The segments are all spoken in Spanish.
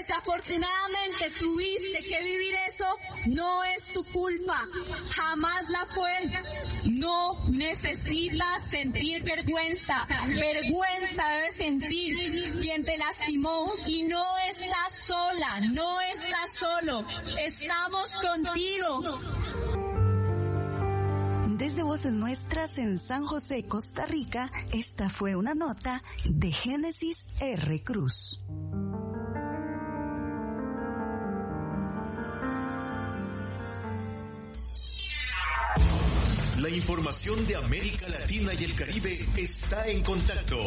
desafortunadamente tuviste que vivir eso, no es tu culpa, jamás la fue. No necesitas sentir vergüenza, vergüenza debes sentir quien te lastimó y no estás sola, no estás solo, estamos contigo. Desde Voces Nuestras en San José, Costa Rica, esta fue una nota de Génesis R. Cruz. La información de América Latina y el Caribe está en Contacto.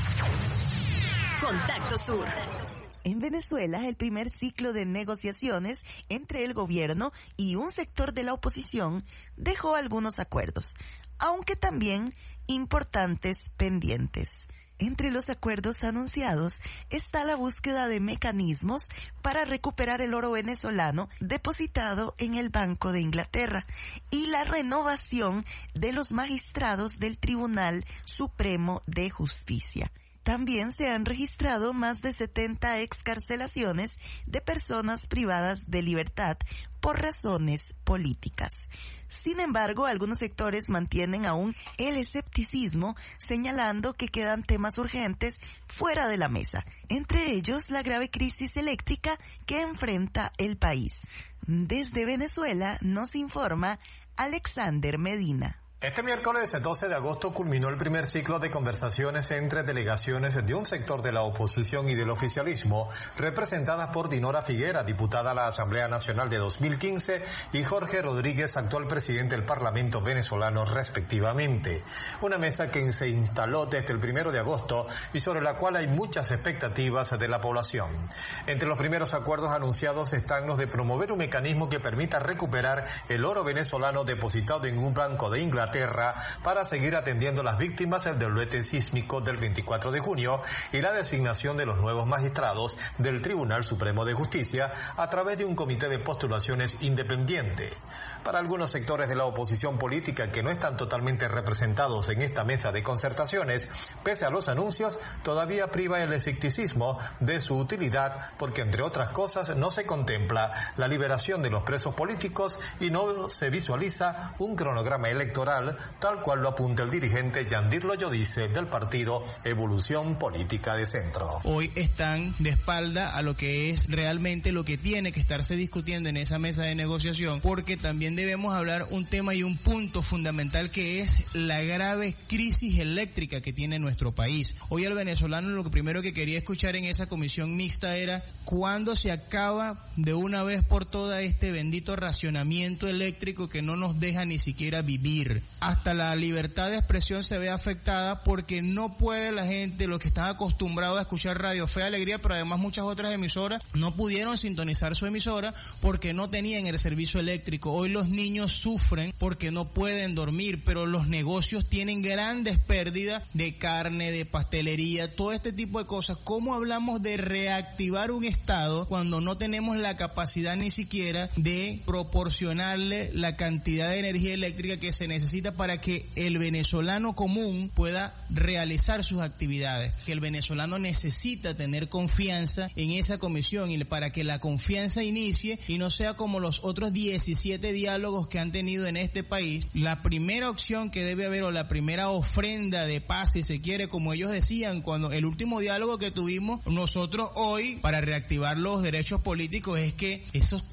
Contacto Sur. En Venezuela, el primer ciclo de negociaciones entre el gobierno y un sector de la oposición dejó algunos acuerdos, aunque también importantes pendientes. Entre los acuerdos anunciados está la búsqueda de mecanismos para recuperar el oro venezolano depositado en el Banco de Inglaterra y la renovación de los magistrados del Tribunal Supremo de Justicia. También se han registrado más de 70 excarcelaciones de personas privadas de libertad por razones políticas. Sin embargo, algunos sectores mantienen aún el escepticismo, señalando que quedan temas urgentes fuera de la mesa, entre ellos la grave crisis eléctrica que enfrenta el país. Desde Venezuela nos informa Alexander Medina. Este miércoles 12 de agosto culminó el primer ciclo de conversaciones entre delegaciones de un sector de la oposición y del oficialismo, representadas por Dinora Figuera, diputada a la Asamblea Nacional de 2015, y Jorge Rodríguez, actual presidente del Parlamento venezolano, respectivamente. Una mesa que se instaló desde el 1 de agosto y sobre la cual hay muchas expectativas de la población. Entre los primeros acuerdos anunciados están los de promover un mecanismo que permita recuperar el oro venezolano depositado en un banco de Inglaterra para seguir atendiendo las víctimas del deslute sísmico del 24 de junio y la designación de los nuevos magistrados del Tribunal Supremo de Justicia a través de un comité de postulaciones independiente. Para algunos sectores de la oposición política que no están totalmente representados en esta mesa de concertaciones, pese a los anuncios, todavía priva el escepticismo de su utilidad porque, entre otras cosas, no se contempla la liberación de los presos políticos y no se visualiza un cronograma electoral tal cual lo apunta el dirigente Yandir Loyodice del partido Evolución Política de Centro. Hoy están de espalda a lo que es realmente lo que tiene que estarse discutiendo en esa mesa de negociación, porque también debemos hablar un tema y un punto fundamental que es la grave crisis eléctrica que tiene nuestro país. Hoy el venezolano lo primero que quería escuchar en esa comisión mixta era ¿cuándo se acaba de una vez por todas este bendito racionamiento eléctrico que no nos deja ni siquiera vivir? Hasta la libertad de expresión se ve afectada porque no puede la gente, los que están acostumbrados a escuchar Radio Fe y Alegría, pero además muchas otras emisoras, no pudieron sintonizar su emisora porque no tenían el servicio eléctrico. Hoy los niños sufren porque no pueden dormir, pero los negocios tienen grandes pérdidas de carne, de pastelería, todo este tipo de cosas. ¿Cómo hablamos de reactivar un Estado cuando no tenemos la capacidad ni siquiera de proporcionarle la cantidad de energía eléctrica que se necesita para que el venezolano común pueda realizar sus actividades? Que el venezolano necesita tener confianza en esa comisión y para que la confianza inicie y no sea como los otros 17 diálogos que han tenido en este país. La primera opción que debe haber, o la primera ofrenda de paz, si se quiere, como ellos decían cuando el último diálogo que tuvimos nosotros hoy para reactivar los derechos políticos, es que esos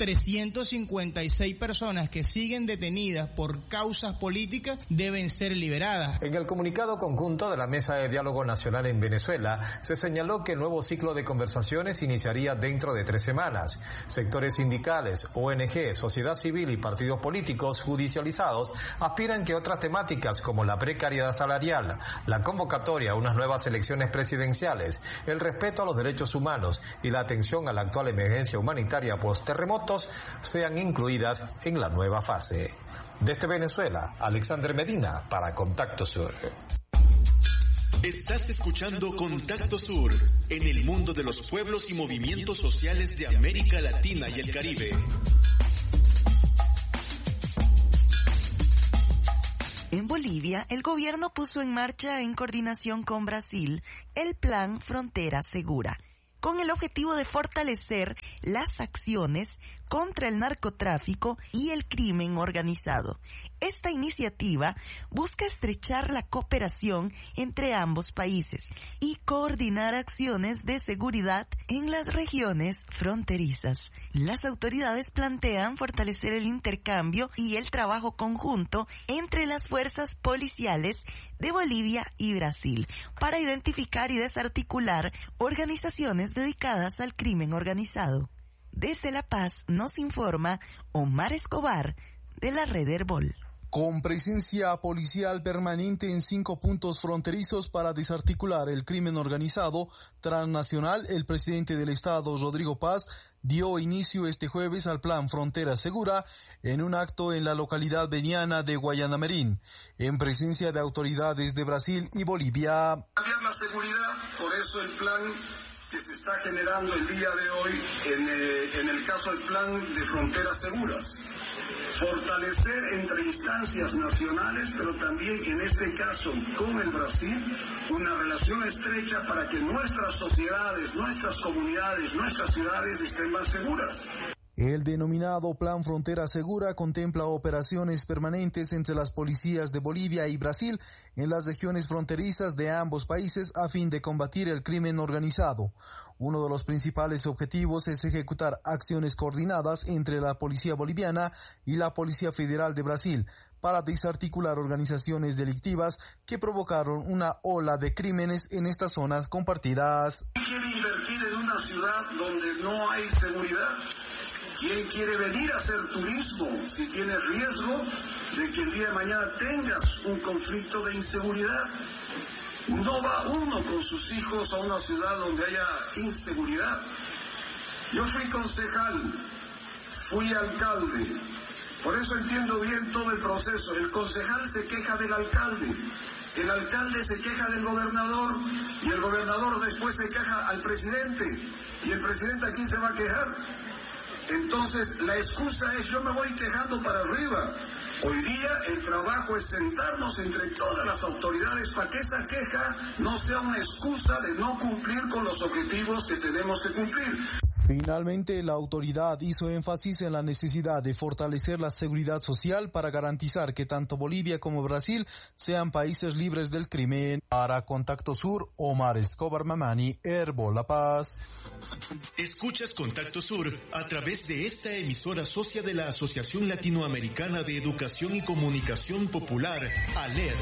356 personas que siguen detenidas por causas políticas deben ser liberadas. En el comunicado conjunto de la Mesa de Diálogo Nacional en Venezuela se señaló que el nuevo ciclo de conversaciones iniciaría dentro de 3 semanas. Sectores sindicales, ONG, sociedad civil y partidos políticos judicializados aspiran que otras temáticas como la precariedad salarial, la convocatoria a unas nuevas elecciones presidenciales, el respeto a los derechos humanos y la atención a la actual emergencia humanitaria post-terremotos sean incluidas en la nueva fase. Desde Venezuela, Alexander Medina para Contacto Sur. Estás escuchando Contacto Sur, en el mundo de los pueblos y movimientos sociales de América Latina y el Caribe. En Bolivia, el gobierno puso en marcha, en coordinación con Brasil, el Plan Frontera Segura, con el objetivo de fortalecer las acciones contra el narcotráfico y el crimen organizado. Esta iniciativa busca estrechar la cooperación entre ambos países y coordinar acciones de seguridad en las regiones fronterizas. Las autoridades plantean fortalecer el intercambio y el trabajo conjunto entre las fuerzas policiales de Bolivia y Brasil para identificar y desarticular organizaciones dedicadas al crimen organizado. Desde La Paz nos informa Omar Escobar de la Red Herbol. Con presencia policial permanente en 5 puntos fronterizos para desarticular el crimen organizado transnacional, el presidente del Estado, Rodrigo Paz, dio inicio este jueves al Plan Frontera Segura en un acto en la localidad veniana de Guayanamerín, en presencia de autoridades de Brasil y Bolivia. Cambiar la seguridad, por eso el plan que se está generando el día de hoy en el caso del Plan de Fronteras Seguras. Fortalecer entre instancias nacionales, pero también en este caso con el Brasil, una relación estrecha para que nuestras sociedades, nuestras comunidades, nuestras ciudades estén más seguras. El denominado Plan Frontera Segura contempla operaciones permanentes entre las policías de Bolivia y Brasil en las regiones fronterizas de ambos países a fin de combatir el crimen organizado. Uno de los principales objetivos es ejecutar acciones coordinadas entre la Policía Boliviana y la Policía Federal de Brasil para desarticular organizaciones delictivas que provocaron una ola de crímenes en estas zonas compartidas. ¿Quién quiere invertir en una ciudad donde no hay seguridad? ¿Quién quiere venir a hacer turismo si tiene riesgo de que el día de mañana tengas un conflicto de inseguridad? No va uno con sus hijos a una ciudad donde haya inseguridad. Yo fui concejal, fui alcalde, por eso entiendo bien todo el proceso. El concejal se queja del alcalde, el alcalde se queja del gobernador y el gobernador después se queja al presidente. ¿Y el presidente a quién se va a quejar? Entonces la excusa es yo me voy quejando para arriba. Hoy día el trabajo es sentarnos entre todas las autoridades para que esa queja no sea una excusa de no cumplir con los objetivos que tenemos que cumplir. Finalmente, la autoridad hizo énfasis en la necesidad de fortalecer la seguridad social para garantizar que tanto Bolivia como Brasil sean países libres del crimen. Para Contacto Sur, Omar Escobar Mamani, Herbol La Paz. Escuchas Contacto Sur a través de esta emisora socia de la Asociación Latinoamericana de Educación y Comunicación Popular, ALED.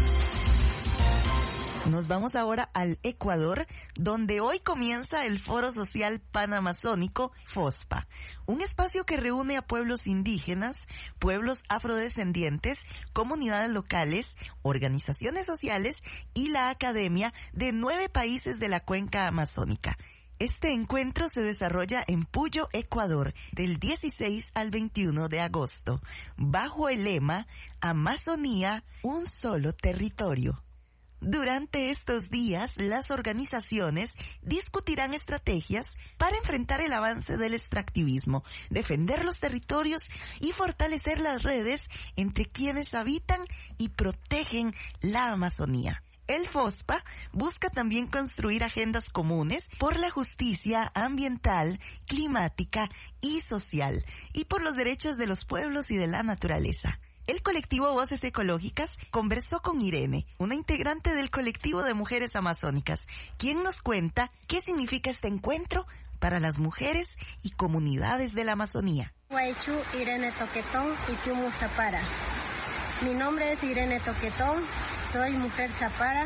Nos vamos ahora al Ecuador, donde hoy comienza el Foro Social Panamazónico, FOSPA, un espacio que reúne a pueblos indígenas, pueblos afrodescendientes, comunidades locales, organizaciones sociales y la academia de 9 países de la cuenca amazónica. Este encuentro se desarrolla en Puyo, Ecuador, del 16 al 21 de agosto, bajo el lema Amazonía, un solo territorio. Durante estos días, las organizaciones discutirán estrategias para enfrentar el avance del extractivismo, defender los territorios y fortalecer las redes entre quienes habitan y protegen la Amazonía. El FOSPA busca también construir agendas comunes por la justicia ambiental, climática y social, y por los derechos de los pueblos y de la naturaleza. El colectivo Voces Ecológicas conversó con Irene, una integrante del colectivo de mujeres amazónicas, quien nos cuenta qué significa este encuentro para las mujeres y comunidades de la Amazonía. Guaychú, Irene Toquetón y Tumu Zapara. Mi nombre es Irene Toquetón, soy mujer zapara,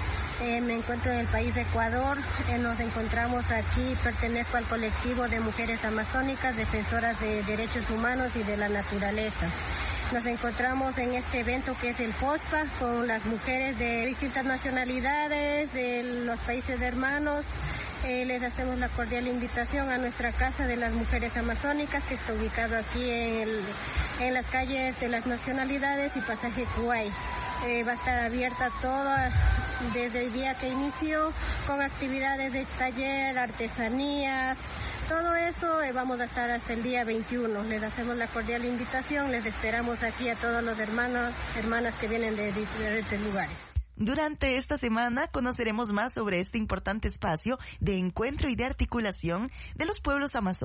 me encuentro en el país de Ecuador, nos encontramos aquí, pertenezco al colectivo de mujeres amazónicas, defensoras de derechos humanos y de la naturaleza. Nos encontramos en este evento que es el FOSPA con las mujeres de distintas nacionalidades, de los países hermanos. Les hacemos la cordial invitación a nuestra Casa de las Mujeres Amazónicas, que está ubicado aquí en las calles de las nacionalidades y pasaje Kuwait. Va a estar abierta toda desde el día que inició, con actividades de taller, artesanías. Todo eso vamos a estar hasta el día 21. Les hacemos la cordial invitación, les esperamos aquí a todos los hermanos, hermanas que vienen de diferentes lugares. Durante esta semana conoceremos más sobre este importante espacio de encuentro y de articulación de los pueblos amazónicos.